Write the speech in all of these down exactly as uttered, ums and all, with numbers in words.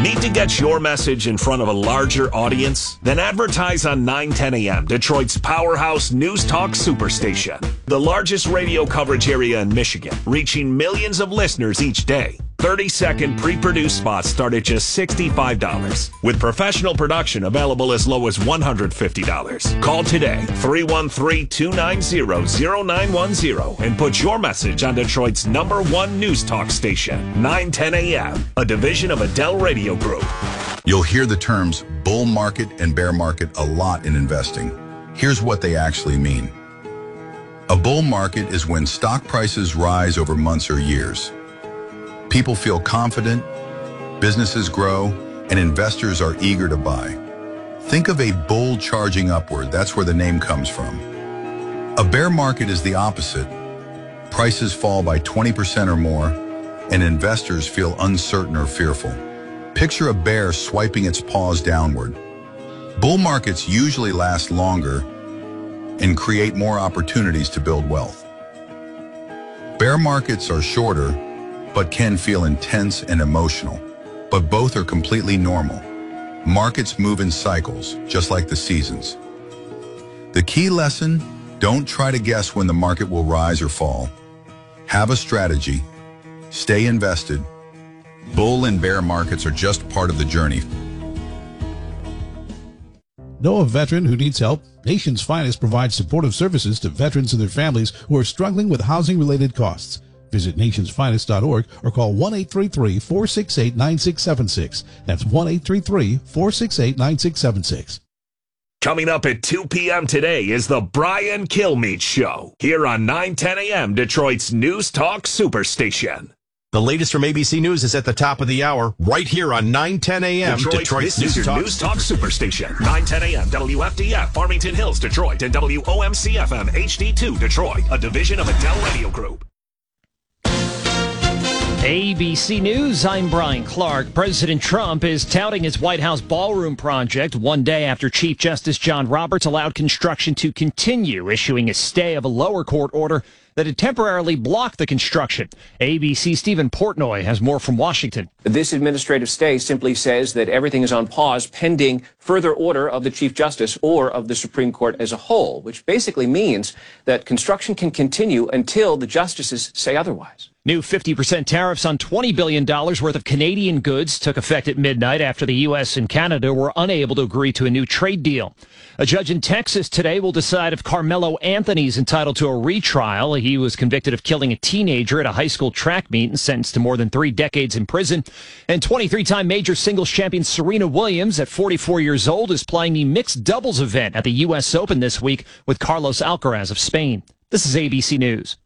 Need to get your message in front of a larger audience? Then advertise on nine ten A M, Detroit's powerhouse news talk superstation. The largest radio coverage area in Michigan, reaching millions of listeners each day. thirty-second pre-produced spots start at just sixty-five dollars, with professional production available as low as one hundred fifty dollars. Call today, three one three, two nine zero, zero nine one zero, and put your message on Detroit's number one news talk station, nine ten A M, a division of Adele Radio Group. You'll hear the terms bull market and bear market a lot in investing. Here's what they actually mean. A bull market is when stock prices rise over months or years. People feel confident, businesses grow, and investors are eager to buy. Think of a bull charging upward. That's where the name comes from. A bear market is the opposite. Prices fall by twenty percent or more, and investors feel uncertain or fearful. Picture a bear swiping its paws downward. Bull markets usually last longer and create more opportunities to build wealth. Bear markets are shorter, but can feel intense and emotional. But both are completely normal. Markets move in cycles, just like the seasons. The key lesson, don't try to guess when the market will rise or fall. Have a strategy. Stay invested. Bull and bear markets are just part of the journey. Know a veteran who needs help? Nation's Finest provides supportive services to veterans and their families who are struggling with housing-related costs. Visit nationsfinest dot org or call one eight three three, four six eight, nine six seven six. That's one eight three three, four six eight, nine six seven six. Coming up at two p.m. today is the Brian Kilmeade Show, here on nine ten A M, Detroit's News Talk Superstation. The latest from A B C News is at the top of the hour, right here on nine ten A M. Detroit, Detroit's this News is your Talk News Talk Superstation. nine ten A M, W F D F, Farmington Hills, Detroit, and W O M C F M H D two, Detroit, a division of Adele Radio Group. A B C News, I'm Brian Clark. President Trump is touting his White House ballroom project one day after Chief Justice John Roberts allowed construction to continue, issuing a stay of a lower court order that had temporarily blocked the construction. A B C Stephen Portnoy has more from Washington. This administrative stay simply says that everything is on pause pending further order of the Chief Justice or of the Supreme Court as a whole, which basically means that construction can continue until the justices say otherwise. New fifty percent tariffs on twenty billion dollars worth of Canadian goods took effect at midnight after the U S and Canada were unable to agree to a new trade deal. A judge in Texas today will decide if Carmelo Anthony is entitled to a retrial. He was convicted of killing a teenager at a high school track meet and sentenced to more than three decades in prison. And twenty-three-time major singles champion Serena Williams, at forty-four years old, is playing the mixed doubles event at the U S Open this week with Carlos Alcaraz of Spain. This is A B C News.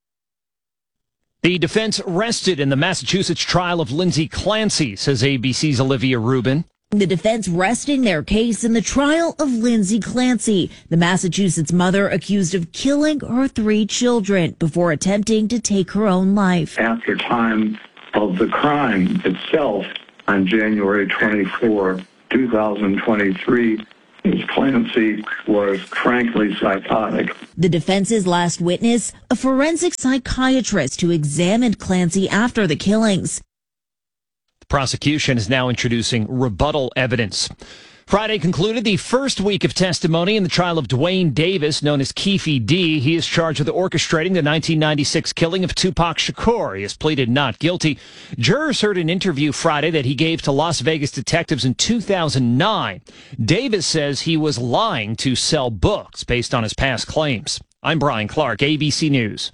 The defense rested in the Massachusetts trial of Lindsay Clancy, says A B C's Olivia Rubin. The defense resting their case in the trial of Lindsay Clancy, the Massachusetts mother accused of killing her three children before attempting to take her own life. At the time of the crime itself, on January twenty-fourth, two thousand twenty-three, Miz Clancy was frankly psychotic. The defense's last witness, a forensic psychiatrist who examined Clancy after the killings. The prosecution is now introducing rebuttal evidence. Friday concluded the first week of testimony in the trial of Dwayne Davis, known as Keefe D. He is charged with orchestrating the nineteen ninety-six killing of Tupac Shakur. He has pleaded not guilty. Jurors heard an interview Friday that he gave to Las Vegas detectives in two thousand nine. Davis says he was lying to sell books based on his past claims. I'm Brian Clark, A B C News.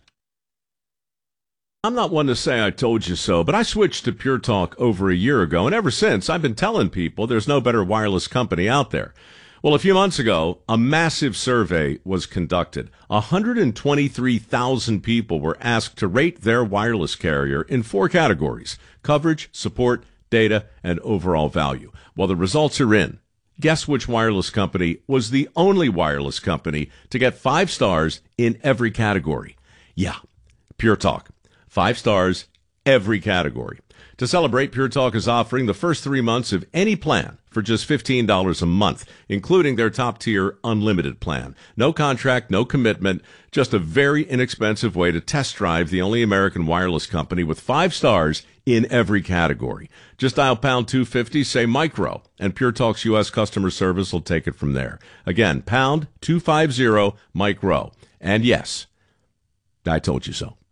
I'm not one to say I told you so, but I switched to Pure Talk over a year ago, and ever since, I've been telling people there's no better wireless company out there. Well, a few months ago, a massive survey was conducted. one hundred twenty-three thousand people were asked to rate their wireless carrier in four categories: coverage, support, data, and overall value. Well, the results are in. Guess which wireless company was the only wireless company to get five stars in every category? Yeah, Pure Talk. Five stars every category. To celebrate, Pure Talk is offering the first three months of any plan for just fifteen dollars a month, including their top-tier unlimited plan. No contract, no commitment, just a very inexpensive way to test drive the only American wireless company with five stars in every category. Just dial pound two fifty, say micro, and Pure Talk's U S customer service will take it from there. Again, pound two fifty, micro. And yes, I told you so.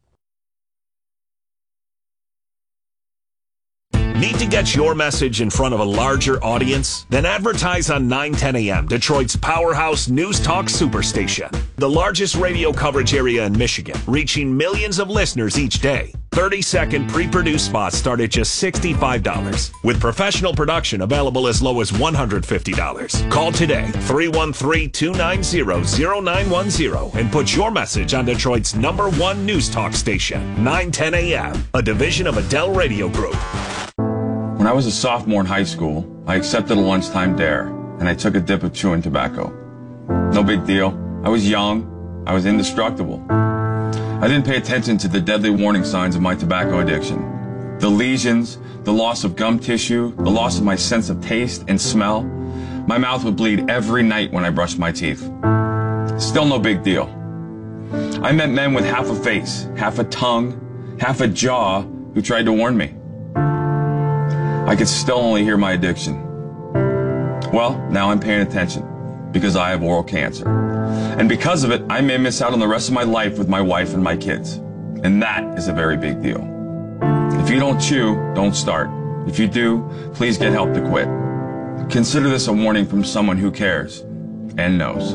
Need to get your message in front of a larger audience? Then advertise on nine ten A M, Detroit's powerhouse news talk superstation. The largest radio coverage area in Michigan, reaching millions of listeners each day. thirty-second pre-produced spots start at just sixty-five dollars, with professional production available as low as one hundred fifty dollars. Call today, three one three, two nine zero, zero nine one zero, and put your message on Detroit's number one news talk station, nine ten A M, a division of Adele Radio Group. When I was a sophomore in high school, I accepted a lunchtime dare, and I took a dip of chewing tobacco. No big deal. I was young. I was indestructible. I didn't pay attention to the deadly warning signs of my tobacco addiction. The lesions, the loss of gum tissue, the loss of my sense of taste and smell. My mouth would bleed every night when I brushed my teeth. Still no big deal. I met men with half a face, half a tongue, half a jaw who tried to warn me. I could still only hear my addiction. Well, now I'm paying attention because I have oral cancer. And because of it, I may miss out on the rest of my life with my wife and my kids. And that is a very big deal. If you don't chew, don't start. If you do, please get help to quit. Consider this a warning from someone who cares and knows.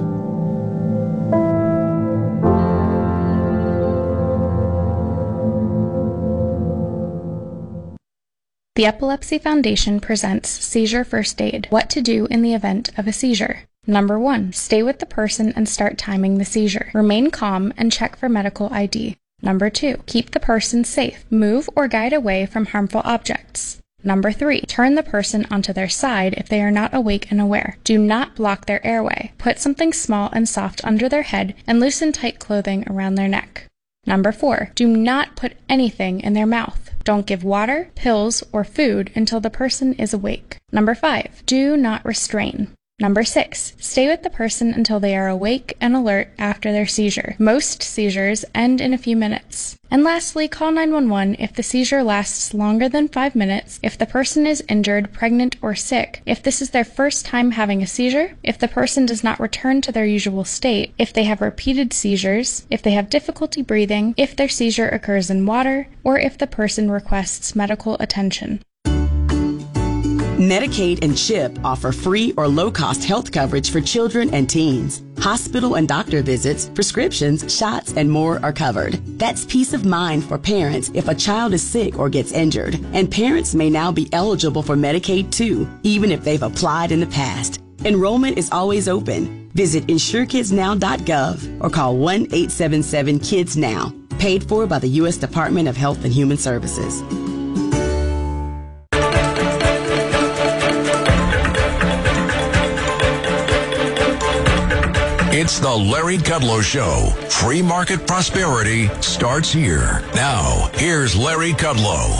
The Epilepsy Foundation presents Seizure First Aid, what to do in the event of a seizure. Number one, stay with the person and start timing the seizure. Remain calm and check for medical I D. Number two, keep the person safe. Move or guide away from harmful objects. Number three, turn the person onto their side if they are not awake and aware. Do not block their airway. Put something small and soft under their head and loosen tight clothing around their neck. Number four, do not put anything in their mouth. Don't give water, pills, or food until the person is awake. Number five, do not restrain. Number six, stay with the person until they are awake and alert after their seizure. Most seizures end in a few minutes. And lastly, call nine one one if the seizure lasts longer than five minutes, if the person is injured, pregnant, or sick, if this is their first time having a seizure, if the person does not return to their usual state, if they have repeated seizures, if they have difficulty breathing, if their seizure occurs in water, or if the person requests medical attention. Medicaid and CHIP offer free or low-cost health coverage for children and teens. Hospital and doctor visits, prescriptions, shots, and more are covered. That's peace of mind for parents if a child is sick or gets injured. And parents may now be eligible for Medicaid too, even if they've applied in the past. Enrollment is always open. Visit insure kids now dot gov or call one eight seven seven kids now. Paid for by the U S Department of Health and Human Services. It's the Larry Kudlow Show. Free market prosperity starts here. Now, here's Larry Kudlow.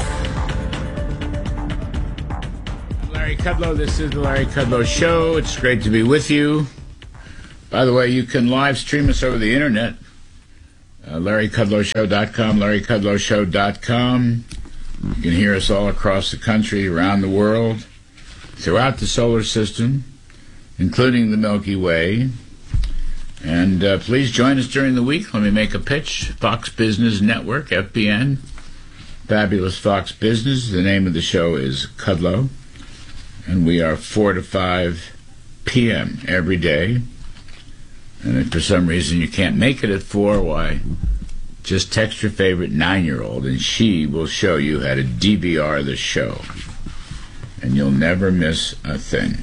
Larry Kudlow, this is the Larry Kudlow Show. It's great to be with you. By the way, you can live stream us over the internet. Uh, Larry Kudlow Show dot com, Larry Kudlow Show dot com. You can hear us all across the country, around the world, throughout the solar system, including the Milky Way. And uh, please join us during the week. Let me make a pitch. Fox Business Network, F B N, Fabulous Fox Business. The name of the show is Kudlow. And we are four to five p.m. every day. And if for some reason you can't make it at four, why, just text your favorite nine-year-old and she will show you how to D V R the show. And you'll never miss a thing.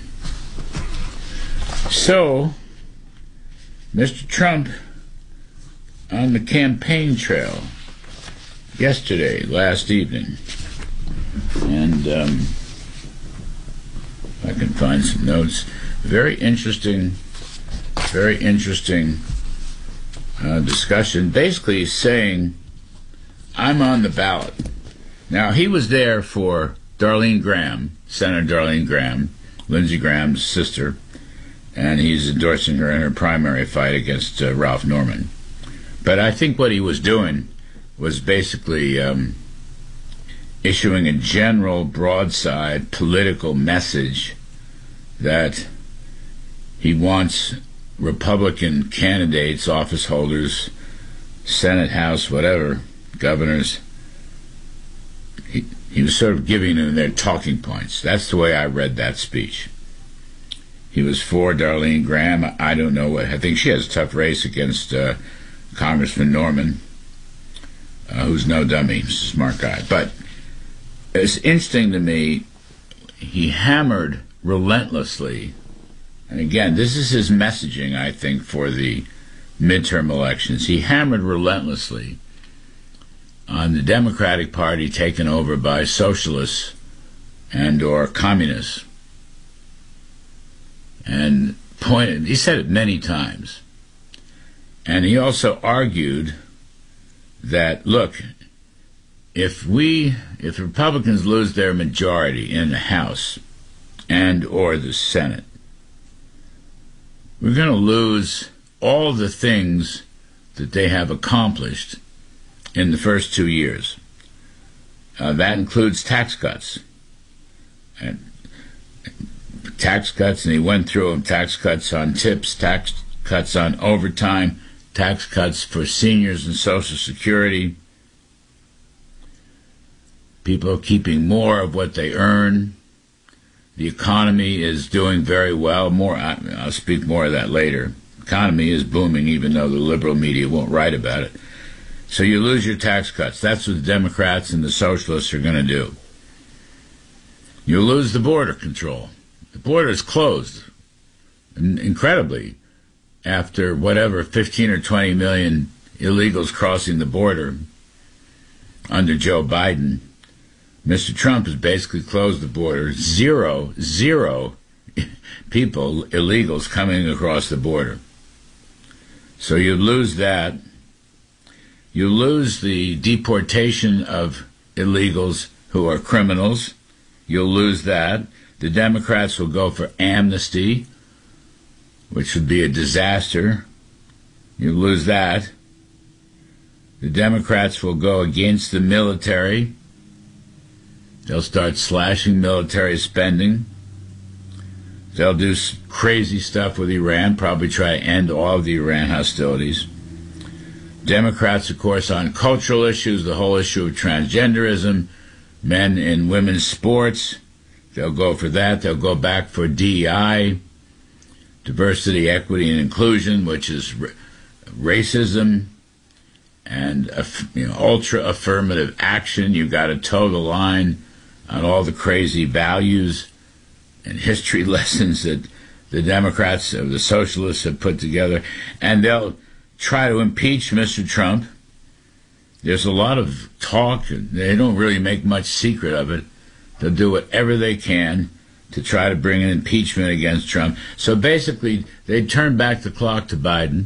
So, Mister Trump on the campaign trail yesterday, last evening. And um, if I can find some notes. Very interesting, very interesting uh, discussion. Basically saying, I'm on the ballot. Now, he was there for Darlene Graham, Senator Darlene Graham, Lindsey Graham's sister, and he's endorsing her in her primary fight against uh, Ralph Norman. But I think what he was doing was basically um, issuing a general broadside political message that he wants Republican candidates, office holders, Senate, House, whatever, governors. He, he was sort of giving them their talking points. That's the way I read that speech. He was for Darlene Graham. I don't know what. I think she has a tough race against uh, Congressman Norman, uh, who's no dummy, he's a smart guy. But it's interesting to me, he hammered relentlessly, and again, this is his messaging, I think, for the midterm elections. He hammered relentlessly on the Democratic Party taken over by socialists and or communists. And pointed, he said it many times. And he also argued that, look, if we, if Republicans lose their majority in the House and or the Senate, we're going to lose all the things that they have accomplished in the first two years. Uh, that includes tax cuts. And tax cuts, and he went through them, tax cuts on tips, tax cuts on overtime, tax cuts for seniors and Social Security. People are keeping more of what they earn. The economy is doing very well. More, I'll speak more of that later. The economy is booming, even though the liberal media won't write about it. So you lose your tax cuts. That's what the Democrats and the socialists are going to do. You lose the border control. The border is closed, incredibly, after whatever, fifteen or twenty million illegals crossing the border under Joe Biden. Mister Trump has basically closed the border. Zero, zero people, illegals, coming across the border. So you lose that. You lose the deportation of illegals who are criminals. You'll lose that. The Democrats will go for amnesty, which would be a disaster. You lose that. The Democrats will go against the military. They'll start slashing military spending. They'll do crazy stuff with Iran, probably try to end all of the Iran hostilities. Democrats, of course, on cultural issues, the whole issue of transgenderism, men in women's sports. They'll go for that. They'll go back for D E I, diversity, equity, and inclusion, which is r- racism and uh, you know, ultra-affirmative action. You've got to toe the line on all the crazy values and history lessons that the Democrats or the socialists have put together. And they'll try to impeach Mister Trump. There's a lot of talk. They don't really make much secret of it. They'll do whatever they can to try to bring an impeachment against Trump. So basically, they turn back the clock to Biden,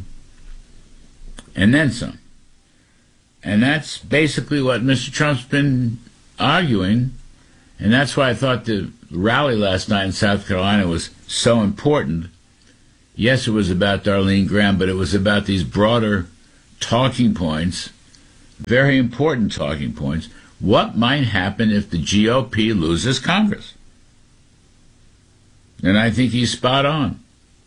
and then some. And that's basically what Mister Trump's been arguing, and that's why I thought the rally last night in South Carolina was so important. Yes, it was about Darlene Graham, but it was about these broader talking points, very important talking points. What might happen if the G O P loses Congress? And I think he's spot on.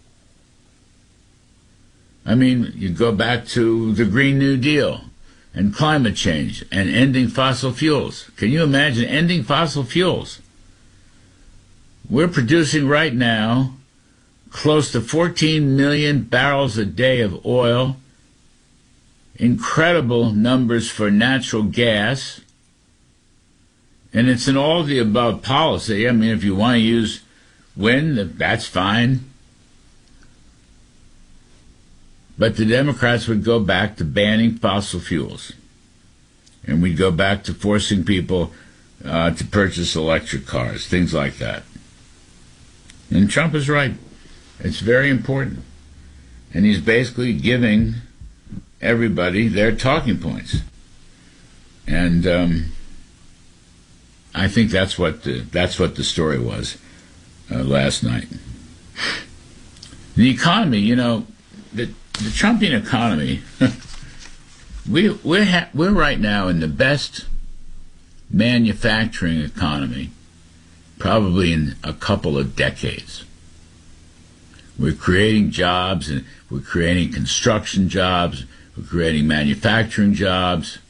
I mean, you go back to the Green New Deal and climate change and ending fossil fuels. Can you imagine ending fossil fuels? We're producing right now close to fourteen million barrels a day of oil, incredible numbers for natural gas. And it's an all-of-the-above policy. I mean, if you want to use wind, that's fine. But the Democrats would go back to banning fossil fuels. And we'd go back to forcing people uh, to purchase electric cars, things like that. And Trump is right. It's very important. And he's basically giving everybody their talking points. And... Um, I think that's what the, that's what the story was uh, last night. The economy, you know, the, the Trumpian economy, we, we're, ha- we're right now in the best manufacturing economy probably in a couple of decades. We're creating jobs, and we're creating construction jobs, we're creating manufacturing jobs,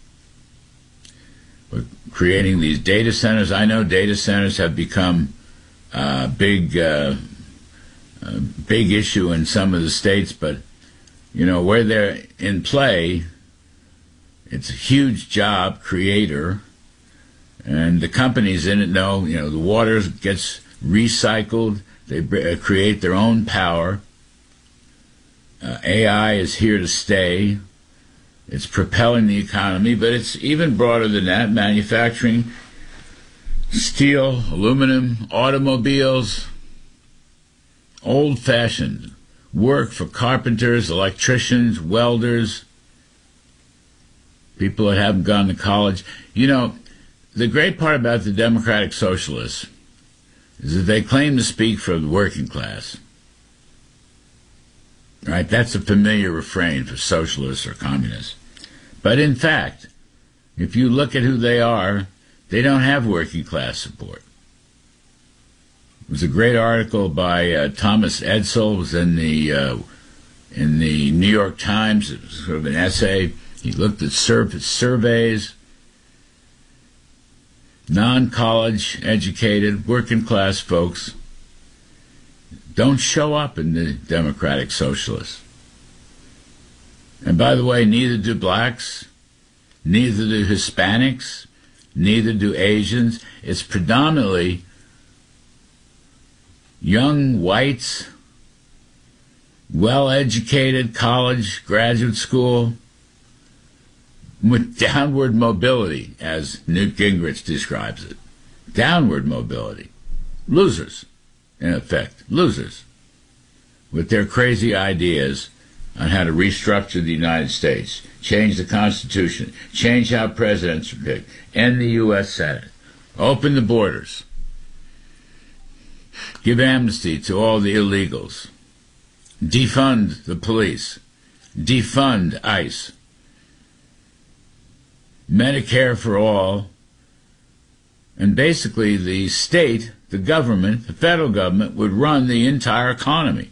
we're creating these data centers. I know data centers have become a big, uh, a big issue in some of the states, but, you know, where they're in play, it's a huge job creator, and the companies in it know, you know, the water gets recycled, they create their own power. Uh, A I is here to stay. It's propelling the economy, but it's even broader than that. Manufacturing, steel, aluminum, automobiles, old-fashioned work for carpenters, electricians, welders, people that haven't gone to college. You know, the great part about the Democratic Socialists is that they claim to speak for the working class. Right? That's a familiar refrain for socialists or communists. But in fact, if you look at who they are, they don't have working class support. It was a great article by uh, Thomas Edsall. It was in the uh, in the New York Times. It was sort of an essay. He looked at sur- surveys. Non-college educated, working class folks don't show up in the Democratic Socialists. And by the way, neither do blacks, neither do Hispanics, neither do Asians. It's predominantly young whites, well-educated, college, graduate school, with downward mobility, as Newt Gingrich describes it. Downward mobility. Losers, in effect. Losers. With their crazy ideas on how to restructure the United States, change the Constitution, change how presidents are picked, end the U S Senate, open the borders, give amnesty to all the illegals, defund the police, defund ICE, Medicare for all, and basically the state, the government, the federal government would run the entire economy.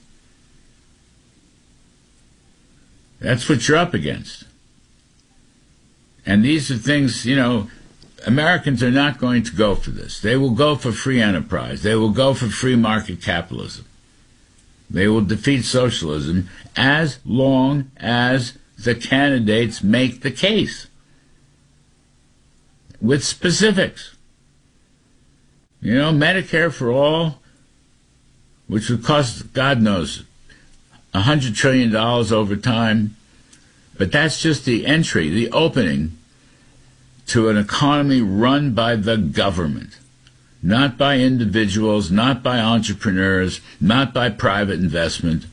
That's what you're up against. And these are things, you know, Americans are not going to go for this. They will go for free enterprise. They will go for free market capitalism. They will defeat socialism as long as the candidates make the case. With specifics. You know, Medicare for all, which would cost, God knows, one hundred trillion dollars over time, but that's just the entry, the opening to an economy run by the government, not by individuals, not by entrepreneurs, not by private investment.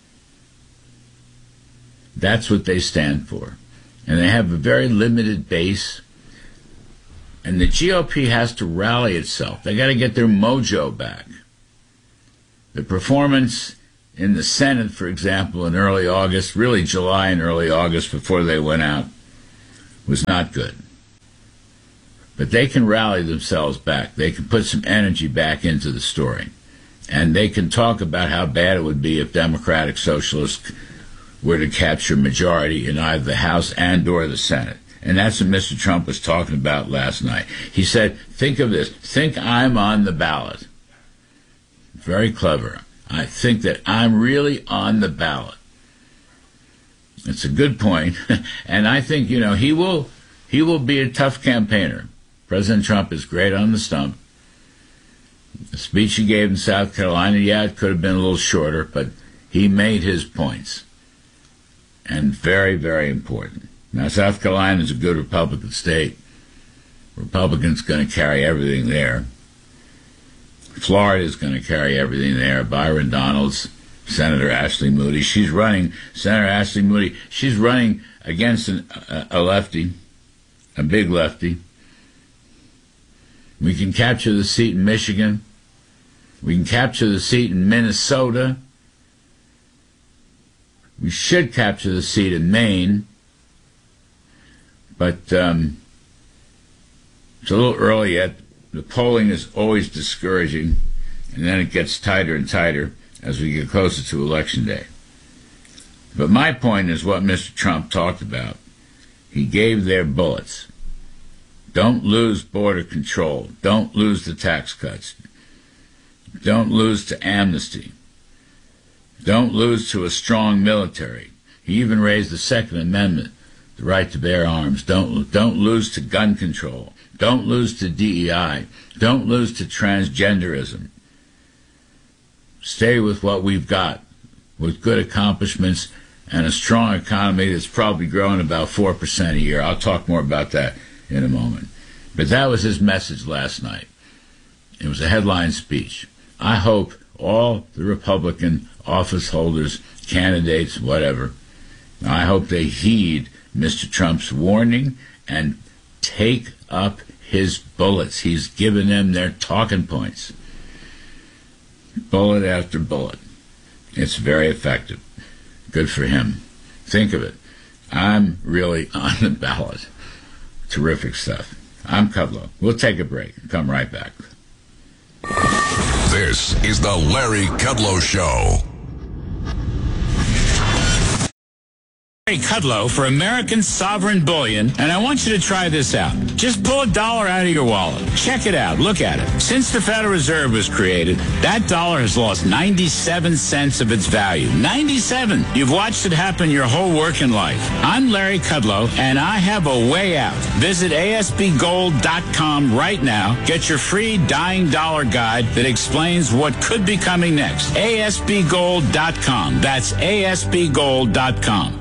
That's what they stand for. And they have a very limited base. And the G O P has to rally itself. They got to get their mojo back. The performance in the Senate, for example, in early August, really July and early August before they went out, was not good. But they can rally themselves back. They can put some energy back into the story. And they can talk about how bad it would be if Democratic Socialists were to capture majority in either the House and or the Senate. And that's what Mister Trump was talking about last night. He said, think of this. Think I'm on the ballot. Very clever. I think that I'm really on the ballot. It's a good point. And I think, you know, he will he will be a tough campaigner. President Trump is great on the stump. The speech he gave in South Carolina, yeah, it could have been a little shorter, but he made his points. And very, very important. Now, South Carolina is a good Republican state. Republicans going to carry everything there. Florida is going to carry everything there. Byron Donalds, Senator Ashley Moody. She's running, Senator Ashley Moody, she's running against an, a, a lefty, a big lefty. We can capture the seat in Michigan. We can capture the seat in Minnesota. We should capture the seat in Maine. But um, it's a little early yet. The polling is always discouraging, and then it gets tighter and tighter as we get closer to Election Day. But my point is what Mister Trump talked about. He gave their bullets. Don't lose border control. Don't lose the tax cuts. Don't lose to amnesty. Don't lose to a strong military. He even raised the Second Amendment, the right to bear arms. Don't, don't lose to gun control. Don't lose to D E I. Don't lose to transgenderism. Stay with what we've got, with good accomplishments and a strong economy that's probably growing about four percent a year. I'll talk more about that in a moment. But that was his message last night. It was a headline speech. I hope all the Republican office holders, candidates, whatever, I hope they heed Mister Trump's warning and take up his bullets. He's given them their talking points. Bullet after bullet. It's very effective. Good for him. Think of it. I'm really on the ballot. Terrific stuff. I'm Kudlow. We'll take a break and come right back. This is the Larry Kudlow Show. Larry Kudlow for American Sovereign Bullion, and I want you to try this out. Just pull a dollar out of your wallet. Check it out. Look at it. Since the Federal Reserve was created, that dollar has lost ninety-seven cents of its value. ninety-seven. You've watched it happen your whole working life. I'm Larry Kudlow, and I have a way out. Visit A S B gold dot com right now. Get your free Dying Dollar Guide that explains what could be coming next. A S B gold dot com. That's A S B gold dot com.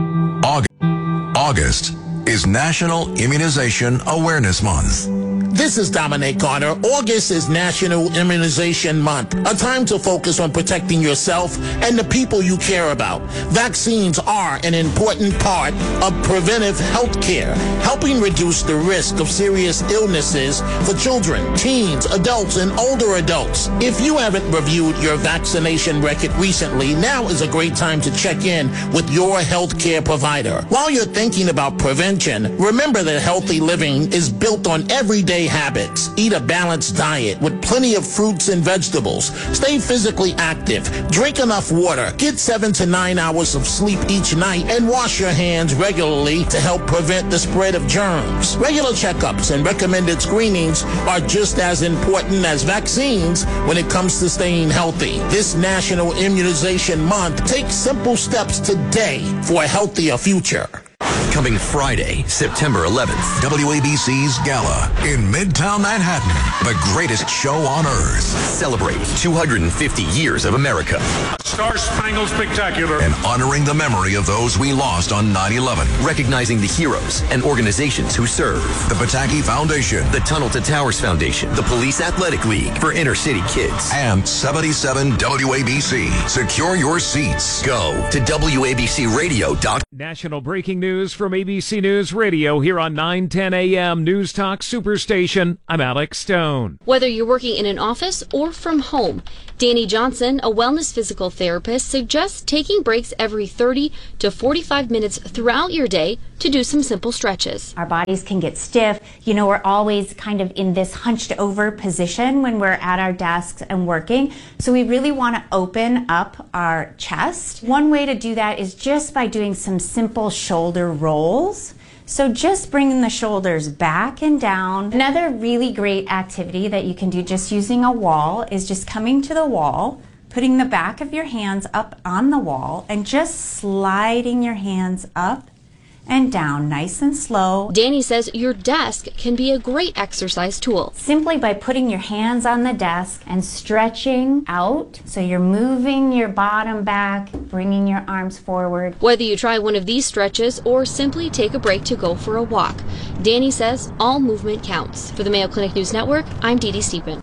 August is National Immunization Awareness Month. This is Dominic Carter. August is National Immunization Month, a time to focus on protecting yourself and the people you care about. Vaccines are an important part of preventive health care, helping reduce the risk of serious illnesses for children, teens, adults, and older adults. If you haven't reviewed your vaccination record recently, now is a great time to check in with your health care provider. While you're thinking about prevention, remember that healthy living is built on everyday habits. Eat a balanced diet with plenty of fruits and vegetables. Stay physically active. Drink enough water. Get seven to nine hours of sleep each night and wash your hands regularly to help prevent the spread of germs. Regular checkups and recommended screenings are just as important as vaccines when it comes to staying healthy. This National Immunization Month, take simple steps today for a healthier future. Coming Friday, September eleventh, W A B C's Gala in Midtown Manhattan, the greatest show on earth. Celebrate two hundred fifty years of America. Star Spangled Spectacular. And honoring the memory of those we lost on nine eleven. Recognizing the heroes and organizations who serve. The Pataki Foundation. The Tunnel to Towers Foundation. The Police Athletic League for inner city kids. And seventy-seven W A B C. Secure your seats. Go to W A B C radio dot com. National breaking news from A B C News Radio here on nine ten A M News Talk Superstation. I'm Alex Stone. Whether you're working in an office or from home, Danny Johnson, a wellness physical therapist, suggests taking breaks every thirty to forty-five minutes throughout your day to do some simple stretches. Our bodies can get stiff. You know, we're always kind of in this hunched over position when we're at our desks and working. So we really want to open up our chest. One way to do that is just by doing some simple shoulder rolls. So just bringing the shoulders back and down. Another really great activity that you can do just using a wall is just coming to the wall, putting the back of your hands up on the wall, and just sliding your hands up and down nice and slow. Danny says your desk can be a great exercise tool. Simply by putting your hands on the desk and stretching out, so you're moving your bottom back, bringing your arms forward. Whether you try one of these stretches or simply take a break to go for a walk, Danny says all movement counts. For the Mayo Clinic News Network, I'm Dee Dee Stephen.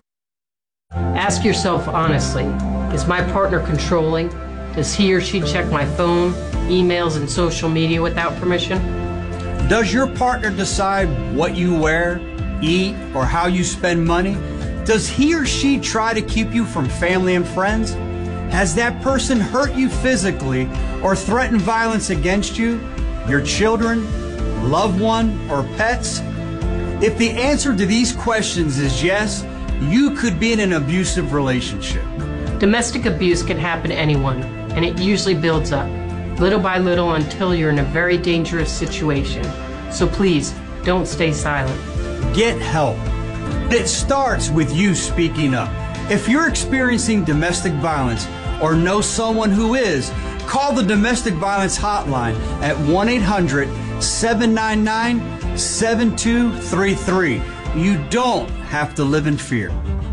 Ask yourself honestly, is my partner controlling? Does he or she check my phone, emails, and social media without permission? Does your partner decide what you wear, eat, or how you spend money? Does he or she try to keep you from family and friends? Has that person hurt you physically or threatened violence against you, your children, loved one, or pets? If the answer to these questions is yes, you could be in an abusive relationship. Domestic abuse can happen to anyone, and it usually builds up, little by little, until you're in a very dangerous situation. So please, don't stay silent. Get help. It starts with you speaking up. If you're experiencing domestic violence or know someone who is, call the Domestic Violence Hotline at one eight hundred, seven nine nine, seven two three three. You don't have to live in fear.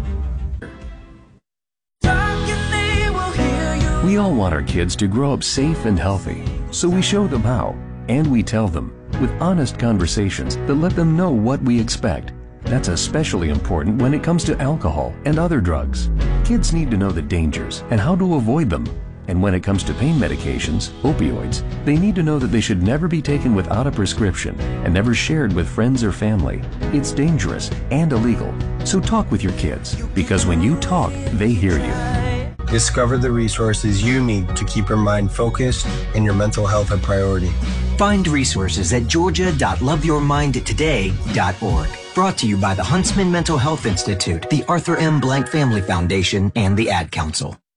We all want our kids to grow up safe and healthy, so we show them how, and we tell them with honest conversations that let them know what we expect. That's especially important when it comes to alcohol and other drugs. Kids need to know the dangers and how to avoid them. And when it comes to pain medications, opioids, they need to know that they should never be taken without a prescription and never shared with friends or family. It's dangerous and illegal. So talk with your kids, because when you talk, they hear you. Discover the resources you need to keep your mind focused and your mental health a priority. Find resources at georgia dot love your mind today dot org. Brought to you by the Huntsman Mental Health Institute, the Arthur M. Blank Family Foundation, and the Ad Council.